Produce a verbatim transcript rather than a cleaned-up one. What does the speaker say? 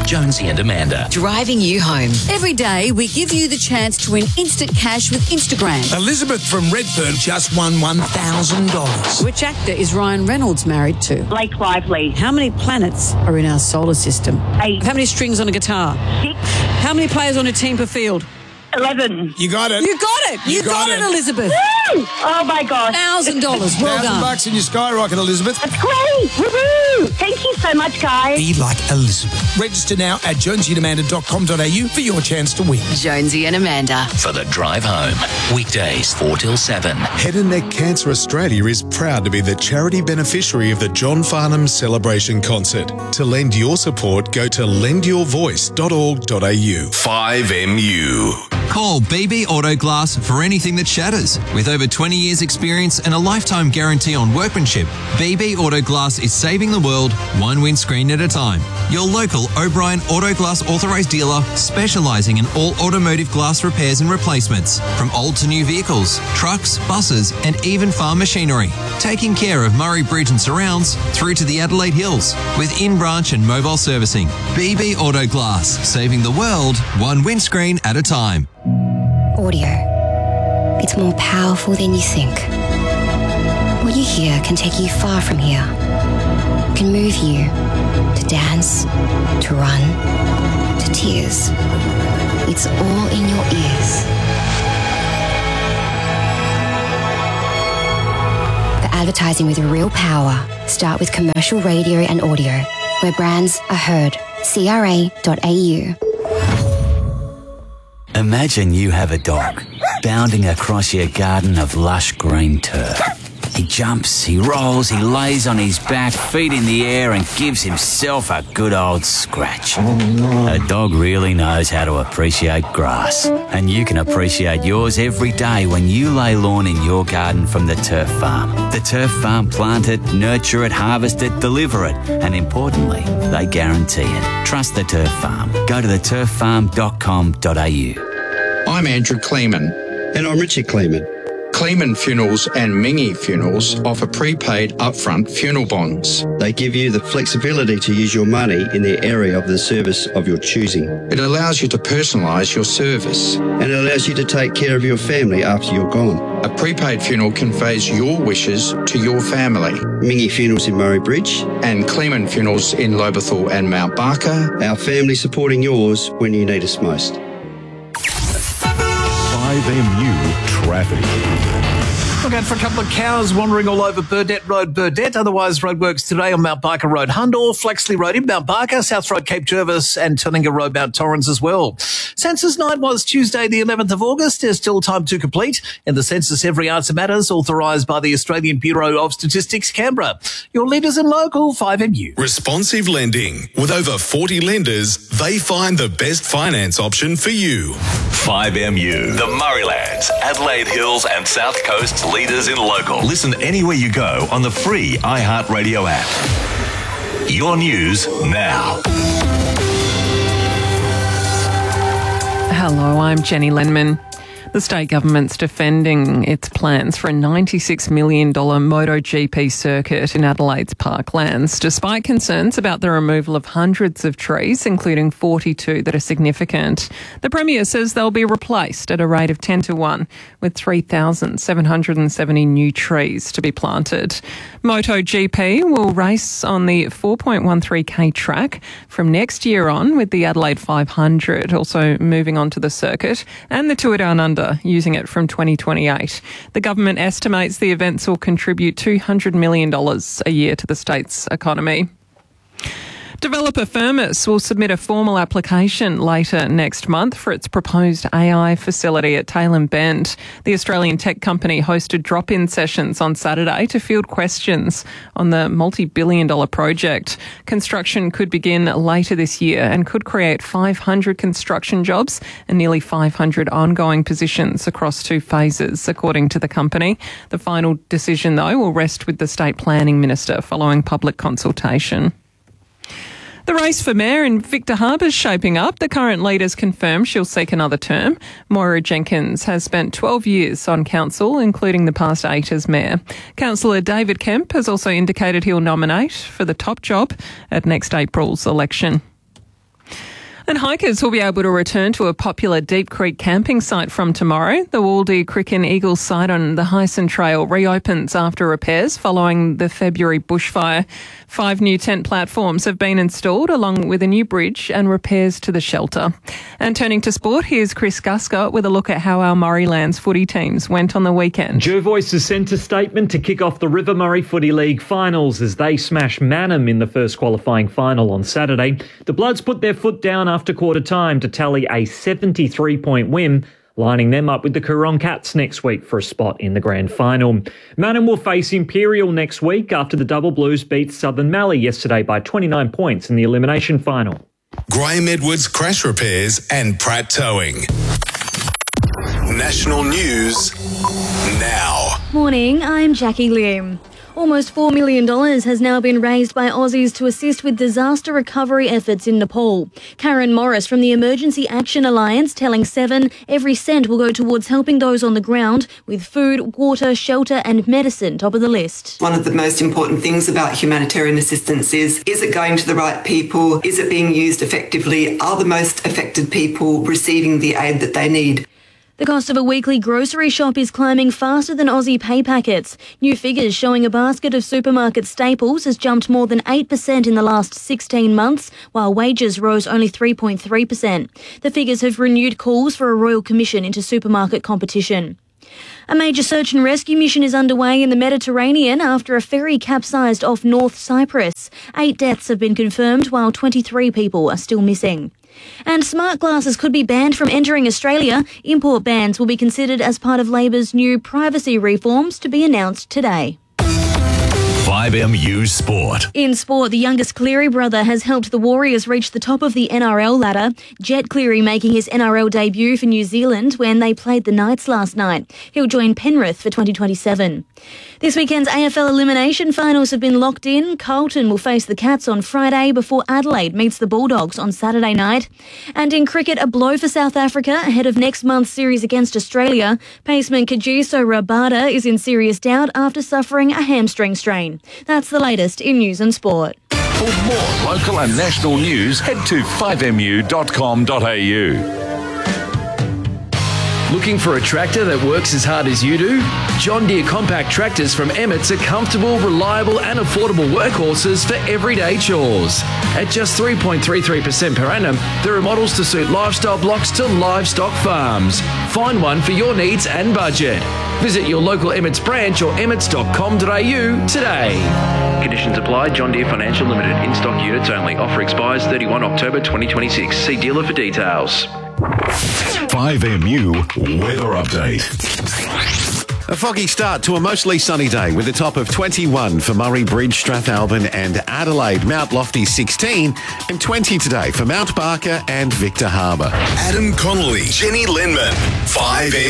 Jonesy and Amanda. Driving you home. Every day, we give you the chance to win instant cash with Instagram. Elizabeth from Redfern just won one thousand dollars. Which actor is Ryan Reynolds married to? Blake Lively. How many planets are in our solar system? Eight. How many strings on a guitar? Six. How many players on a team per field? Eleven. You got it. You got it. You, You got got, it, it. Elizabeth. Woo! Oh my gosh. Thousand dollars. Well Thousand done. bucks in your skyrocket, Elizabeth. That's great. Woohoo! Thank you so much, guys. Be like Elizabeth. Register now at jonesy and amanda dot com dot a u for your chance to win. Jonesy and Amanda. For the drive home. Weekdays four till seven. Head and Neck Cancer Australia is proud to be the charity beneficiary of the John Farnham Celebration Concert. To lend your support, go to lend your voice dot org dot a u. five M U. Call B B Auto Glass for anything that shatters. With over twenty years experience and a lifetime guarantee on workmanship, B B Auto Glass is saving the world one windscreen at a time. Your local O'Brien Auto Glass authorised dealer specialising in all automotive glass repairs and replacements, from old to new vehicles, trucks, buses and even farm machinery. Taking care of Murray Bridge and surrounds through to the Adelaide Hills with in-branch and mobile servicing. B B Auto Glass, saving the world one windscreen at a time. Audio. It's more powerful than you think. What you hear can take you far from here. It can move you to dance, to run, to tears. It's all in your ears. For advertising with real power, start with commercial radio and audio, where brands are heard. C R A dot A U. Imagine you have a dog bounding across your garden of lush green turf. He jumps, he rolls, he lays on his back, feet in the air and gives himself a good old scratch. A dog really knows how to appreciate grass. And you can appreciate yours every day when you lay lawn in your garden from the Turf Farm. The Turf Farm plant it, nurture it, harvest it, deliver it. And importantly, they guarantee it. Trust the Turf Farm. Go to the turf farm dot com dot a u. I'm Andrew Kleeman. And I'm Richard Kleeman. Kleeman Funerals and Mingy Funerals offer prepaid upfront funeral bonds. They give you the flexibility to use your money in the area of the service of your choosing. It allows you to personalise your service. And it allows you to take care of your family after you're gone. A prepaid funeral conveys your wishes to your family. Mingy Funerals in Murray Bridge. And Kleeman Funerals in Lobethal and Mount Barker. Our family supporting yours when you need us most. five M U Traffic. Look out for a couple of cows wandering all over Burdett Road, Burdett. Otherwise, roadworks today on Mount Barker Road, Hundor, Flexley Road in Mount Barker, South Road, Cape Jervis, and Turninga Road, Mount Torrens as well. Census night was Tuesday, the eleventh of August. There's still time to complete. In the census, every answer matters, authorised by the Australian Bureau of Statistics, Canberra. Your leaders in local, five M U. Responsive lending. With over forty lenders, they find the best finance option for you. five M U. The Murraylands, Adelaide Hills and South Coast's leaders in local. Listen anywhere you go on the free iHeartRadio app. Your news now. Hello, I'm Jenny Lenman. The state government's defending its plans for a ninety-six million dollars MotoGP circuit in Adelaide's Parklands, despite concerns about the removal of hundreds of trees, including forty-two that are significant. The Premier says they'll be replaced at a rate of ten to one, with three thousand seven hundred seventy new trees to be planted. MotoGP will race on the four point one three k track from next year on, with the Adelaide five hundred also moving on to the circuit, and the Tour Down Under using it from twenty twenty-eight. The government estimates the events will contribute two hundred million dollars a year to the state's economy. Developer Firmus will submit a formal application later next month for its proposed A I facility at Tailem Bend. The Australian tech company hosted drop-in sessions on Saturday to field questions on the multi-billion dollar project. Construction could begin later this year and could create five hundred construction jobs and nearly five hundred ongoing positions across two phases, according to the company. The final decision, though, will rest with the State Planning Minister following public consultation. The race for mayor in Victor Harbor is shaping up. The current leader's confirmed she'll seek another term. Moira Jenkins has spent twelve years on council, including the past eight as mayor. Councillor David Kemp has also indicated he'll nominate for the top job at next April's election. And hikers will be able to return to a popular Deep Creek camping site from tomorrow. The Waldy Cricken Eagles site on the Hyson Trail reopens after repairs following the February bushfire. Five new tent platforms have been installed along with a new bridge and repairs to the shelter. And turning to sport, here's Chris Guscott with a look at how our Murraylands footy teams went on the weekend. Jervois's centre statement to kick off the River Murray Footy League finals as they smash Mannum in the first qualifying final on Saturday. The Bloods put their foot down after quarter time to tally a seventy-three point win, lining them up with the Coorong Cats next week for a spot in the grand final. Mannum will face Imperial next week after the Double Blues beat Southern Mallee yesterday by twenty-nine points in the elimination final. Graham Edwards Crash Repairs and Pratt Towing. National News now. Morning, I'm Jackie Lim. Almost four million dollars has now been raised by Aussies to assist with disaster recovery efforts in Nepal. Karen Morris from the Emergency Action Alliance telling Seven every cent will go towards helping those on the ground with food, water, shelter and medicine top of the list. One of the most important things about humanitarian assistance is, is it going to the right people? Is it being used effectively? Are the most affected people receiving the aid that they need? The cost of a weekly grocery shop is climbing faster than Aussie pay packets. New figures showing a basket of supermarket staples has jumped more than eight percent in the last sixteen months, while wages rose only three point three percent. The figures have renewed calls for a royal commission into supermarket competition. A major search and rescue mission is underway in the Mediterranean after a ferry capsized off North Cyprus. Eight deaths have been confirmed, while twenty-three people are still missing. And smart glasses could be banned from entering Australia. Import bans will be considered as part of Labor's new privacy reforms to be announced today. five M U Sport. In sport, the youngest Cleary brother has helped the Warriors reach the top of the N R L ladder. Jet Cleary making his N R L debut for New Zealand when they played the Knights last night. He'll join Penrith for twenty twenty-seven. This weekend's A F L elimination finals have been locked in. Carlton will face the Cats on Friday before Adelaide meets the Bulldogs on Saturday night. And in cricket, a blow for South Africa ahead of next month's series against Australia. Paceman Kagiso Rabada is in serious doubt after suffering a hamstring strain. That's the latest in news and sport. For more local and national news, head to five m u dot com dot a u. Looking for a tractor that works as hard as you do? John Deere compact tractors from Emmett's are comfortable, reliable and affordable workhorses for everyday chores. At just three point three three percent per annum, there are models to suit lifestyle blocks to livestock farms. Find one for your needs and budget. Visit your local Emmett's branch or emmets dot com dot a u today. Conditions apply. John Deere Financial Limited. In-stock units only. Offer expires thirty-first October twenty twenty-six. See dealer for details. five M U Weather Update. A foggy start to a mostly sunny day with a top of twenty-one for Murray Bridge, Strathalbyn and Adelaide. Mount Lofty sixteen and twenty today for Mount Barker and Victor Harbour. Adam Connolly, Jenny Linman, five M U.